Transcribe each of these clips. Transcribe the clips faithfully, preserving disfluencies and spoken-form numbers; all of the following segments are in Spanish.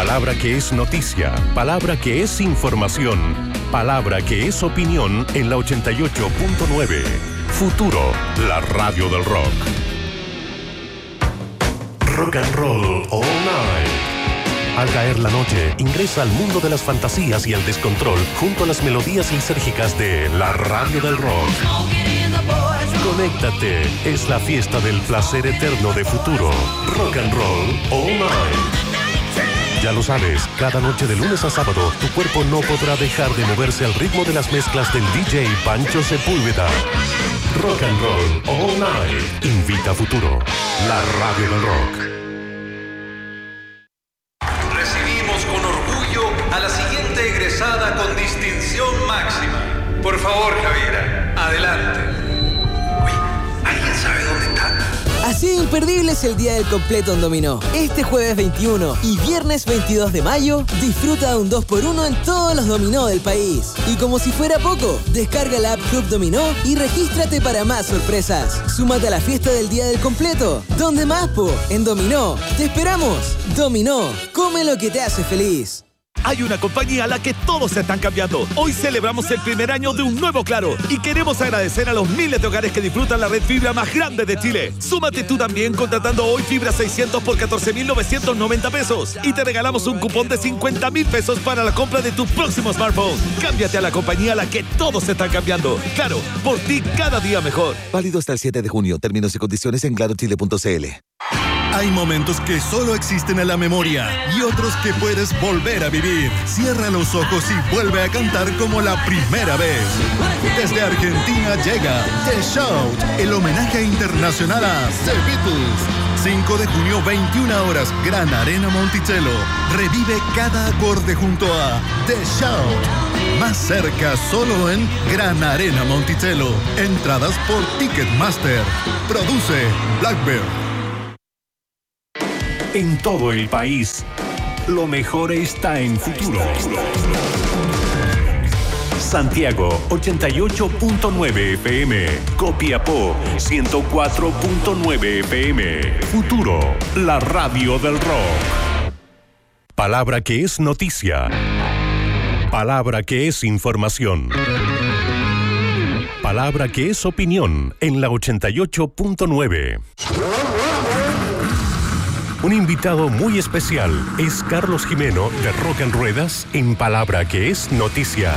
Palabra que es noticia, palabra que es información, palabra que es opinión en la ochenta y ocho punto nueve. Futuro, la radio del rock. Rock and roll all night. Al caer la noche, ingresa al mundo de las fantasías y el descontrol junto a las melodías lisérgicas de la radio del rock. Conéctate, es la fiesta del placer eterno de Futuro. Rock and roll all night. Ya lo sabes, cada noche de lunes a sábado, tu cuerpo no podrá dejar de moverse al ritmo de las mezclas del D J Pancho Sepúlveda. Rock and roll all night. Invita a Futuro, la radio del rock. Recibimos con orgullo a la siguiente egresada con distinción máxima. Por favor, Javiera, adelante. Uy, ¿alguien sabe dónde está? Así de imperdible es el Día del Completo en Dominó. Este jueves veintiuno y viernes veintidós de mayo, disfruta de un dos por uno en todos los dominó del país. Y como si fuera poco, descarga la app Club Dominó y regístrate para más sorpresas. Súmate a la fiesta del Día del Completo. ¿Dónde más, po? En Dominó. ¡Te esperamos! Dominó. Come lo que te hace feliz. Hay una compañía a la que todos se están cambiando. Hoy celebramos el primer año de un nuevo Claro y queremos agradecer a los miles de hogares que disfrutan la red fibra más grande de Chile. Súmate tú también contratando hoy fibra seiscientos por catorce mil novecientos noventa pesos y te regalamos un cupón de cincuenta mil pesos para la compra de tu próximo smartphone. Cámbiate a la compañía a la que todos se están cambiando. Claro, por ti cada día mejor. Válido hasta el siete de junio. Términos y condiciones en claro chile punto c l. Hay momentos que solo existen en la memoria y otros que puedes volver a vivir. Cierra los ojos y vuelve a cantar como la primera vez. Desde Argentina llega The Shout, el homenaje internacional a The Beatles. cinco de junio, veintiuna horas, Gran Arena Monticello. Revive cada acorde junto a The Shout. Más cerca, solo en Gran Arena Monticello. Entradas por Ticketmaster. Produce Blackbird. En todo el país, lo mejor está en Futuro. Santiago, ochenta y ocho punto nueve F M. Copiapó, ciento cuatro punto nueve F M. Futuro, la radio del rock. Palabra que es noticia. Palabra que es información. Palabra que es opinión en la ochenta y ocho punto nueve. Un invitado muy especial es Carlos Jimeno de Rock en Ruedas en Palabra que es noticia.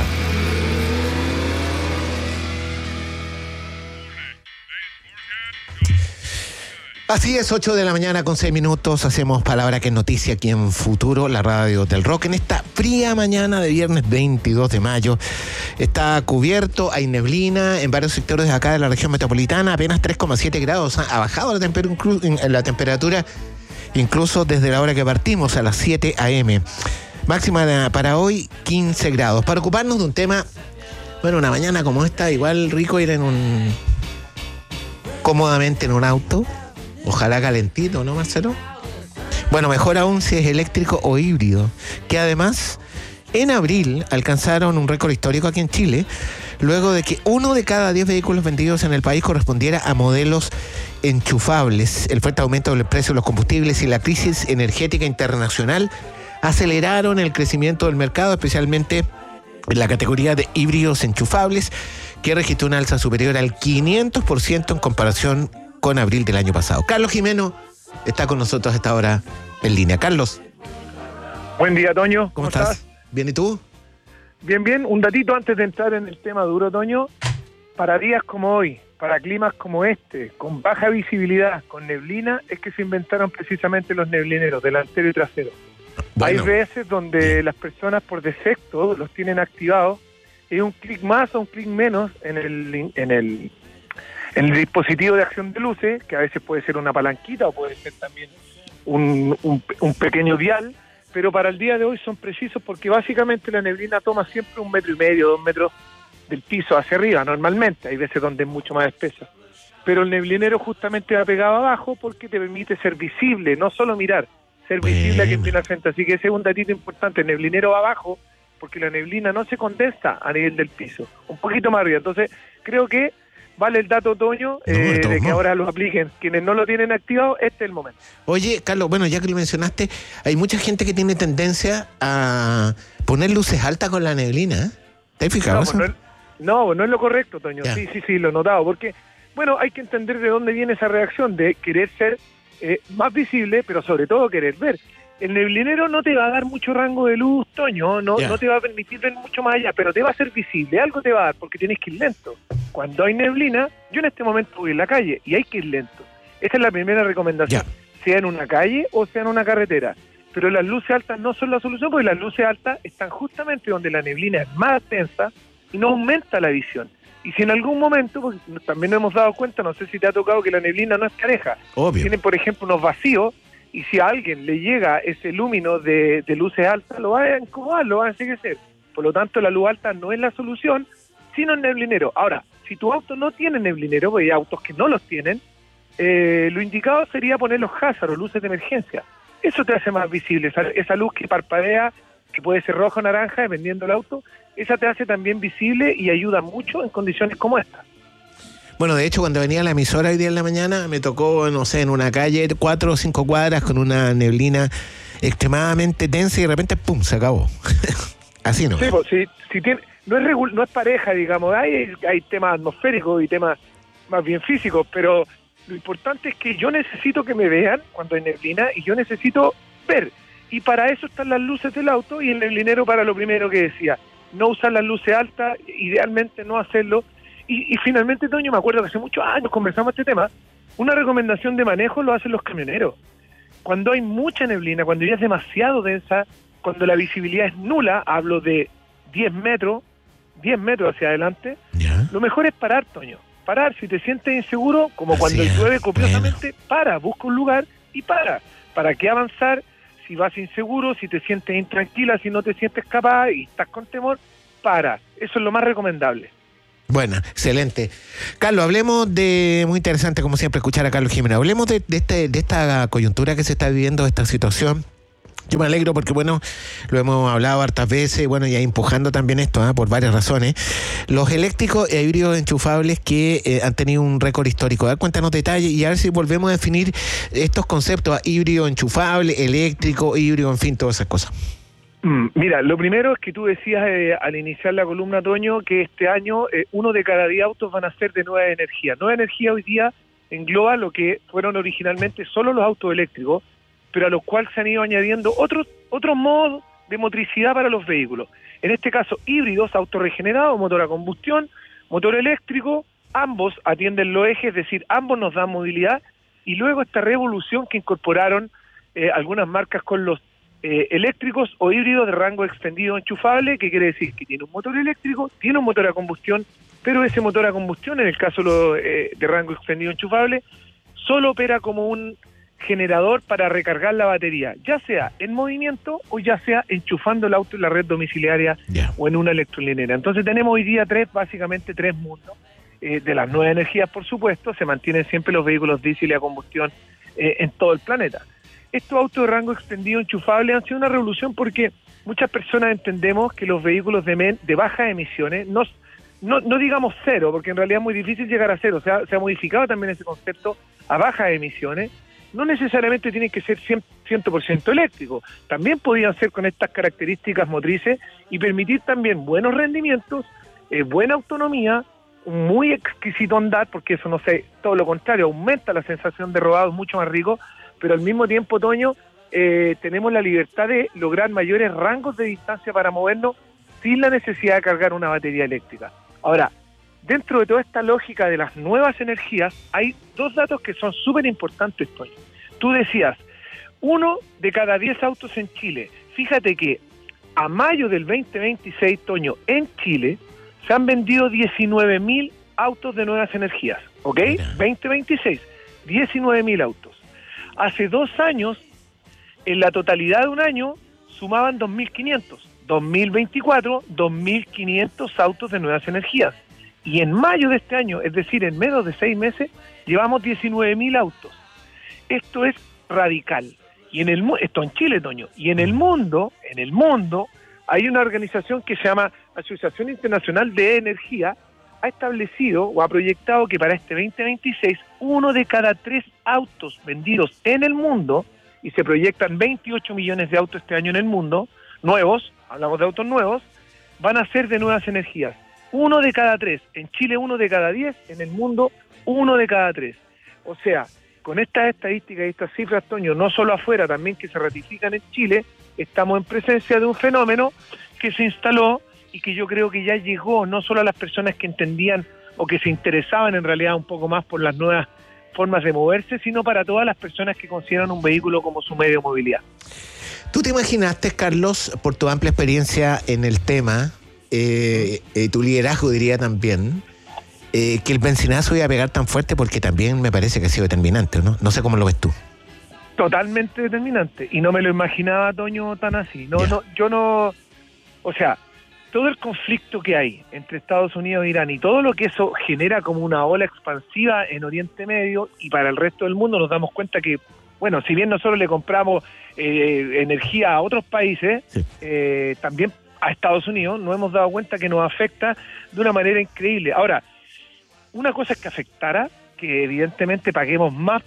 Así es, ocho de la mañana con seis minutos, hacemos Palabra que es noticia aquí en Futuro, la radio del rock, en esta fría mañana de viernes veintidós de mayo. Está cubierto, hay neblina en varios sectores de acá de la región metropolitana, apenas tres coma siete grados, ha bajado la, temper- la temperatura incluso desde la hora que partimos, a las siete a eme. Máxima para hoy, quince grados. Para ocuparnos de un tema, bueno, una mañana como esta, igual rico ir en un... cómodamente en un auto. Ojalá calentito, ¿no, Marcelo? Bueno, mejor aún si es eléctrico o híbrido, que además en abril alcanzaron un récord histórico aquí en Chile, luego de que uno de cada diez vehículos vendidos en el país correspondiera a modelos enchufables. El fuerte aumento del precio de los combustibles y la crisis energética internacional aceleraron el crecimiento del mercado, especialmente en la categoría de híbridos enchufables, que registró una alza superior al quinientos por ciento en comparación con abril del año pasado. Carlos Jimeno está con nosotros a esta hora en línea. Carlos. Buen día, Toño. ¿Cómo, ¿Cómo estás? estás? ¿Bien y tú? Bien, bien. Un datito antes de entrar en el tema duro, Toño. Para días como hoy, para climas como este, con baja visibilidad, con neblina, es que se inventaron precisamente los neblineros, delantero y trasero. Bueno. Hay veces donde las personas por defecto los tienen activados, es un clic más o un clic menos en el... en el En el dispositivo de acción de luces, que a veces puede ser una palanquita o puede ser también un, un, un pequeño dial, pero para el día de hoy son precisos porque básicamente la neblina toma siempre un metro y medio, dos metros del piso hacia arriba, normalmente. Hay veces donde es mucho más espesa. Pero el neblinero justamente va pegado abajo porque te permite ser visible, no solo mirar, ser bueno. visible a quien tiene al frente. Así que ese es un datito importante. El neblinero va abajo porque la neblina no se condensa a nivel del piso, un poquito más arriba. Entonces, creo que vale el dato, Toño, No, eh, de de que modos. ahora lo apliquen. Quienes no lo tienen activado, este es el momento. Oye, Carlos, bueno, ya que lo mencionaste, hay mucha gente que tiene tendencia a poner luces altas con la neblina, ¿eh? ¿Te has fijado No, eso? pues no, es, no, pues no es lo correcto, Toño. Ya. Sí, sí, sí, lo he notado. Porque, bueno, hay que entender de dónde viene esa reacción de querer ser eh, más visible, pero sobre todo querer ver. El neblinero no te va a dar mucho rango de luz, Toño, no, Ya. no te va a permitir ver mucho más allá, pero te va a ser visible, algo te va a dar, porque tienes que ir lento. Cuando hay neblina, yo en este momento voy en la calle y hay que ir lento. Esa es la primera recomendación, Ya. sea en una calle o sea en una carretera. Pero las luces altas no son la solución, porque las luces altas están justamente donde la neblina es más densa y no aumenta la visión. Y si en algún momento, porque también nos hemos dado cuenta, no sé si te ha tocado que la neblina no es pareja, Obvio. tienen por ejemplo unos vacíos, y si a alguien le llega ese lúmino de, de luces altas, lo va a incomodar, lo va a enseguecer. Por lo tanto, la luz alta no es la solución, sino el neblinero. Ahora, si tu auto no tiene neblinero, porque hay autos que no los tienen, eh, lo indicado sería poner los hazards, luces de emergencia. Eso te hace más visible, esa, esa luz que parpadea, que puede ser roja o naranja, dependiendo del auto, esa te hace también visible y ayuda mucho en condiciones como esta. Bueno, de hecho, cuando venía a la emisora hoy día en la mañana, me tocó, no sé, en una calle, cuatro o cinco cuadras con una neblina extremadamente densa y de repente, ¡pum!, se acabó. Así no. Sí, pues, si, si tiene, no es regu- no es pareja, digamos, hay, hay temas atmosféricos y temas más bien físicos, pero lo importante es que yo necesito que me vean cuando hay neblina y yo necesito ver. Y para eso están las luces del auto y el neblinero para lo primero que decía, no usar las luces altas, idealmente no hacerlo. Y, y finalmente, Toño, me acuerdo que hace muchos años conversamos este tema, una recomendación de manejo lo hacen los camioneros. Cuando hay mucha neblina, cuando ya es demasiado densa, cuando la visibilidad es nula, hablo de diez metros, diez metros hacia adelante, ¿Ya? lo mejor es parar, Toño. Parar, si te sientes inseguro, como Así cuando es, llueve copiosamente, para, busca un lugar y para. ¿Para qué avanzar? Si vas inseguro, si te sientes intranquila, si no te sientes capaz y estás con temor, para. Eso es lo más recomendable. Bueno, excelente. Carlos, hablemos de, muy interesante como siempre escuchar a Carlos Jiménez, hablemos de, de, este, de esta coyuntura que se está viviendo, de esta situación. Yo me alegro porque, bueno, lo hemos hablado hartas veces, bueno, y ahí empujando también esto, ¿eh? Por varias razones. Los eléctricos e híbridos enchufables que eh, han tenido un récord histórico. A ver, cuéntanos detalles y a ver si volvemos a definir estos conceptos, híbrido enchufable, eléctrico, híbrido, en fin, todas esas cosas. Mm, Mira, lo primero es que tú decías eh, al iniciar la columna, Toño, que este año eh, uno de cada diez autos van a ser de nueva energía. Nueva energía hoy día engloba lo que fueron originalmente solo los autos eléctricos, pero a los cuales se han ido añadiendo otros otros modos de motricidad para los vehículos. En este caso, híbridos, autorregenerados, motor a combustión, motor eléctrico, ambos atienden los ejes, es decir, ambos nos dan movilidad, y luego esta revolución que incorporaron eh, algunas marcas con los eh, eléctricos o híbridos de rango extendido enchufable, que quiere decir que tiene un motor eléctrico, tiene un motor a combustión, pero ese motor a combustión, en el caso lo, eh, de rango extendido enchufable, solo opera como un generador para recargar la batería, ya sea en movimiento o ya sea enchufando el auto en la red domiciliaria Yeah. o en una electrolinera. Entonces tenemos hoy día tres, básicamente tres mundos. Eh, de las nuevas energías, por supuesto, se mantienen siempre los vehículos diésel a combustión eh, en todo el planeta. Estos autos de rango extendido enchufable han sido una revolución porque muchas personas entendemos que los vehículos de, men, de bajas emisiones, no, no, no digamos cero, porque en realidad es muy difícil llegar a cero, o sea, se ha modificado también ese concepto a bajas emisiones, no necesariamente tienen que ser cien por ciento eléctricos, también podían ser con estas características motrices y permitir también buenos rendimientos, eh, buena autonomía, un muy exquisito andar, porque eso no sé, todo lo contrario, aumenta la sensación de rodado, es mucho más rico, pero al mismo tiempo, Toño, eh, tenemos la libertad de lograr mayores rangos de distancia para movernos sin la necesidad de cargar una batería eléctrica. Ahora, dentro de toda esta lógica de las nuevas energías, hay dos datos que son súper importantes, Toño. Tú decías, uno de cada diez autos en Chile. Fíjate que a mayo del veinte veintiséis, Toño, en Chile, se han vendido diecinueve mil autos de nuevas energías, ¿ok? Mira. veinte veintiséis, diecinueve mil autos. Hace dos años, en la totalidad de un año, sumaban dos mil quinientos. dos mil veinticuatro, dos mil quinientos autos de nuevas energías. Y en mayo de este año, es decir, en menos de seis meses, llevamos diecinueve mil autos. Esto es radical. Y en el mu- esto en Chile, Toño. Y en el mundo, en el mundo, hay una organización que se llama Asociación Internacional de Energía, ha establecido o ha proyectado que para este veinte veintiséis uno de cada tres autos vendidos en el mundo, y se proyectan veintiocho millones de autos este año en el mundo, nuevos, hablamos de autos nuevos, van a ser de nuevas energías. Uno de cada tres, en Chile uno de cada diez, en el mundo uno de cada tres. O sea, con estas estadísticas y estas cifras, Toño, no solo afuera, también que se ratifican en Chile, estamos en presencia de un fenómeno que se instaló y que yo creo que ya llegó no solo a las personas que entendían o que se interesaban en realidad un poco más por las nuevas formas de moverse, sino para todas las personas que consideran un vehículo como su medio de movilidad. ¿Tú te imaginaste, Carlos, por tu amplia experiencia en el tema, eh, eh, tu liderazgo diría también, eh, que el benzinazo iba a pegar tan fuerte? Porque también me parece que ha sido determinante, ¿no? No sé cómo lo ves tú. Totalmente determinante, y no me lo imaginaba, Toño, tan así. No, no, yo no, o sea, todo el conflicto que hay entre Estados Unidos e Irán y todo lo que eso genera como una ola expansiva en Oriente Medio y para el resto del mundo, nos damos cuenta que, bueno, si bien nosotros le compramos eh, energía a otros países, sí. eh, también a Estados Unidos, nos hemos dado cuenta que nos afecta de una manera increíble. Ahora, una cosa es que afectara, que evidentemente paguemos más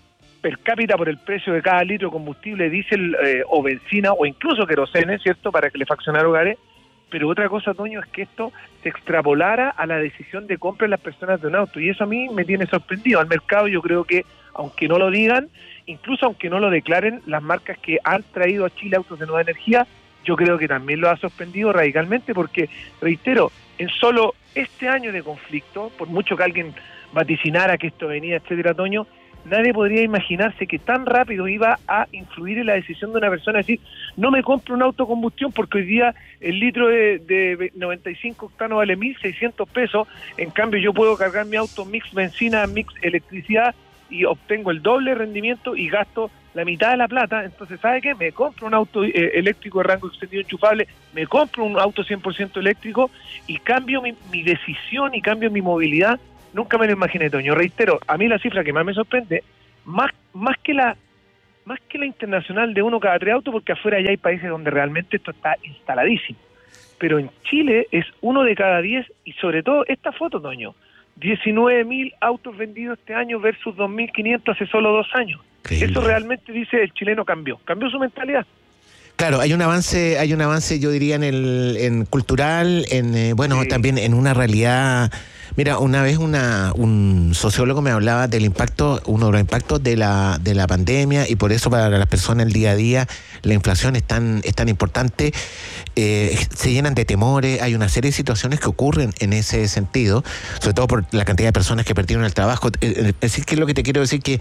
per cápita por el precio de cada litro de combustible, diésel eh, o benzina o incluso querosene, ¿cierto?, para calefaccionar hogares. Pero otra cosa, Toño, es que esto se extrapolara a la decisión de compra de las personas de un auto, y eso a mí me tiene sorprendido. Al mercado yo creo que, aunque no lo digan, incluso aunque no lo declaren, las marcas que han traído a Chile autos de nueva energía, yo creo que también lo ha sorprendido radicalmente, porque, reitero, en solo este año de conflicto, por mucho que alguien vaticinara que esto venía, etcétera, Toño, nadie podría imaginarse que tan rápido iba a influir en la decisión de una persona, decir, no me compro un auto combustión porque hoy día el litro de, de noventa y cinco octanos vale mil seiscientos pesos, en cambio yo puedo cargar mi auto mix benzina, mix electricidad y obtengo el doble rendimiento y gasto la mitad de la plata. Entonces, ¿sabe qué? Me compro un auto eh, eléctrico de rango extendido enchufable, me compro un auto cien por ciento eléctrico y cambio mi, mi decisión y cambio mi movilidad. Nunca me lo imaginé, Toño. Reitero, a mí la cifra que más me sorprende, más más que la más que la internacional de uno cada tres autos, porque afuera ya hay países donde realmente esto está instaladísimo. Pero en Chile es uno de cada diez, y sobre todo esta foto, Toño, diecinueve mil autos vendidos este año versus dos mil quinientos hace solo dos años. Increíble. Eso realmente dice el chileno cambió, cambió su mentalidad. Claro, hay un avance, hay un avance, yo diría, en el en cultural, en eh, bueno, sí. También en una realidad. Mira, una vez una un sociólogo me hablaba del impacto, uno de los impactos de la de la pandemia, y por eso para las personas el día a día la inflación es tan es tan importante, eh, se llenan de temores, hay una serie de situaciones que ocurren en ese sentido, sobre todo por la cantidad de personas que perdieron el trabajo. Es decir, que es lo que te quiero decir, que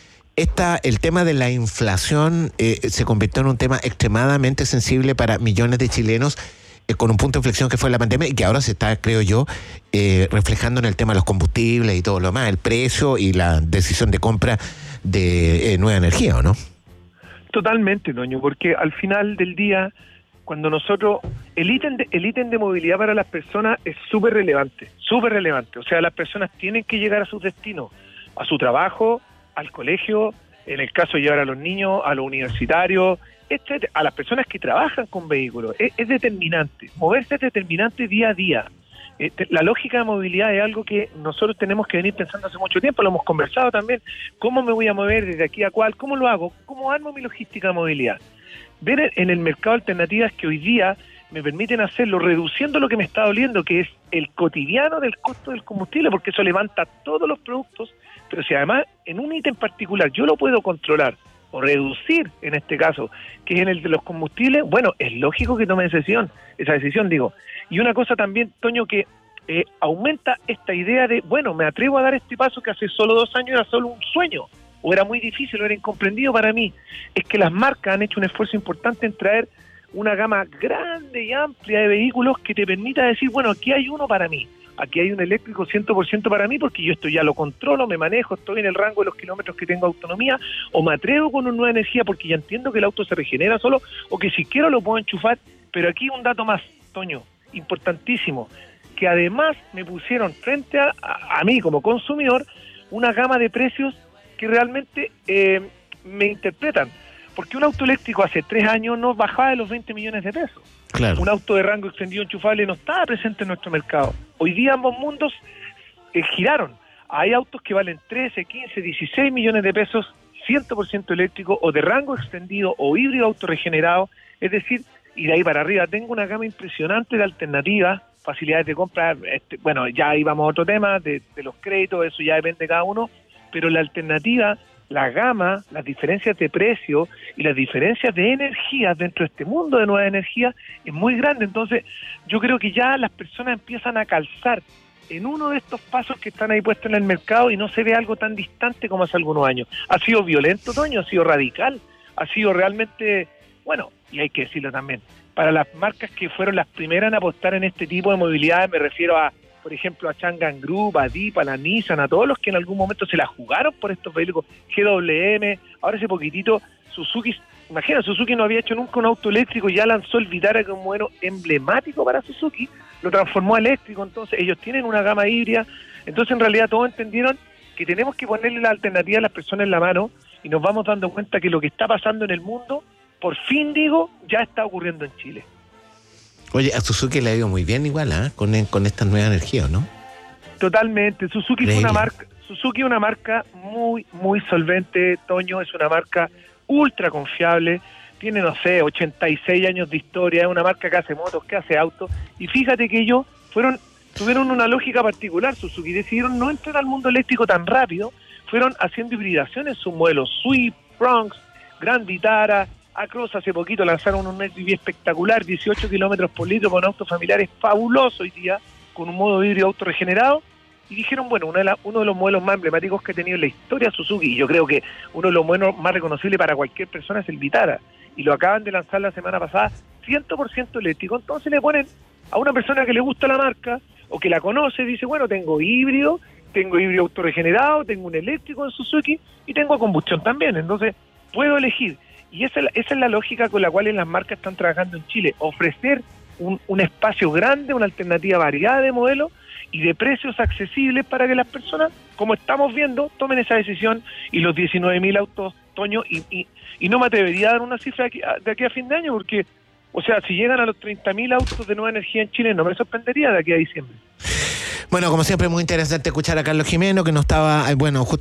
Esta, el tema de la inflación eh, se convirtió en un tema extremadamente sensible para millones de chilenos, eh, con un punto de inflexión que fue la pandemia, y que ahora se está, creo yo, eh, reflejando en el tema de los combustibles y todo lo demás, el precio y la decisión de compra de eh, nueva energía, ¿o no? Totalmente, Toño, porque al final del día, cuando nosotros, el ítem de, el ítem de movilidad para las personas es súper relevante, súper relevante. O sea, las personas tienen que llegar a sus destinos, a su trabajo, al colegio, en el caso de llevar a los niños, a los universitarios, etcétera, a las personas que trabajan con vehículos. Es, es determinante, moverse es determinante día a día. Eh, te, la lógica de movilidad es algo que nosotros tenemos que venir pensando hace mucho tiempo, lo hemos conversado también. ¿Cómo me voy a mover desde aquí a cuál? ¿Cómo lo hago? ¿Cómo armo mi logística de movilidad? Ver en el mercado alternativas que hoy día me permiten hacerlo, reduciendo lo que me está doliendo, que es el cotidiano del costo del combustible, porque eso levanta todos los productos. Pero si además en un ítem particular yo lo puedo controlar o reducir, en este caso, que es en el de los combustibles, bueno, es lógico que tome decisión, esa decisión, digo. Y una cosa también, Toño, que eh, aumenta esta idea de, bueno, me atrevo a dar este paso que hace solo dos años era solo un sueño, o era muy difícil, o era incomprendido para mí. Es que las marcas han hecho un esfuerzo importante en traer una gama grande y amplia de vehículos que te permita decir, bueno, aquí hay uno para mí. Aquí hay un eléctrico cien por ciento para mí, porque yo esto ya lo controlo, me manejo, estoy en el rango de los kilómetros que tengo autonomía, o me atrevo con una nueva energía porque ya entiendo que el auto se regenera solo, o que si quiero lo puedo enchufar. Pero aquí un dato más, Toño, importantísimo, que además me pusieron frente a, a, a mí como consumidor una gama de precios que realmente eh, me interpretan. Porque un auto eléctrico hace tres años no bajaba de los veinte millones de pesos. Claro. Un auto de rango extendido enchufable no estaba presente en nuestro mercado. Hoy día ambos mundos eh, giraron. Hay autos que valen trece, quince, dieciséis millones de pesos, cien por ciento eléctrico o de rango extendido o híbrido autorregenerado, es decir, y de ahí para arriba. Tengo una gama impresionante de alternativas, facilidades de compra, este, bueno, ya ahí vamos a otro tema, de, de los créditos, eso ya depende de cada uno, pero la alternativa, la gama, las diferencias de precio y las diferencias de energías dentro de este mundo de nuevas energías es muy grande. Entonces, yo creo que ya las personas empiezan a calzar en uno de estos pasos que están ahí puestos en el mercado y no se ve algo tan distante como hace algunos años. Ha sido violento, Toño, ha sido radical, ha sido realmente, bueno, y hay que decirlo también, para las marcas que fueron las primeras en apostar en este tipo de movilidad, me refiero a, por ejemplo, a Changan Group, a Deep, a la Nissan, a todos los que en algún momento se la jugaron por estos vehículos, G W M, ahora hace poquitito, Suzuki, imagina, Suzuki no había hecho nunca un auto eléctrico, ya lanzó el Vitara como modelo emblemático para Suzuki, lo transformó a eléctrico, entonces ellos tienen una gama híbrida, entonces en realidad todos entendieron que tenemos que ponerle la alternativa a las personas en la mano y nos vamos dando cuenta que lo que está pasando en el mundo, por fin digo, ya está ocurriendo en Chile. Oye, a Suzuki le ha ido muy bien igual, ¿eh? con, con estas nuevas energías, ¿no? Totalmente, Suzuki es una marca, Suzuki es una marca muy, muy solvente, Toño, es una marca ultra confiable, tiene, no sé, ochenta y seis años de historia, es una marca que hace motos, que hace autos, y fíjate que ellos fueron, tuvieron una lógica particular, Suzuki, decidieron no entrar al mundo eléctrico tan rápido, fueron haciendo hibridaciones, sus modelos Swift, Bronx, Grand Vitara, Across hace poquito lanzaron un S U V espectacular, dieciocho kilómetros por litro con autos familiares fabuloso hoy día, con un modo híbrido autorregenerado, y dijeron, bueno, uno de, la, uno de los modelos más emblemáticos que ha tenido en la historia Suzuki, y yo creo que uno de los modelos más reconocibles para cualquier persona es el Vitara, y lo acaban de lanzar la semana pasada, cien por ciento eléctrico, entonces le ponen a una persona que le gusta la marca, o que la conoce, dice, bueno, tengo híbrido, tengo híbrido autorregenerado, tengo un eléctrico en Suzuki, y tengo combustión también, entonces puedo elegir. Y esa, esa es la lógica con la cual las marcas están trabajando en Chile, ofrecer un, un espacio grande, una alternativa variada de modelos y de precios accesibles para que las personas, como estamos viendo, tomen esa decisión y los diecinueve mil autos, Toño, y, y, y no me atrevería a dar una cifra de aquí, de aquí a fin de año, porque, o sea, si llegan a los treinta mil autos de nueva energía en Chile, no me sorprendería de aquí a diciembre. Bueno, como siempre, muy interesante escuchar a Carlos Jimeno, que no estaba, bueno, justo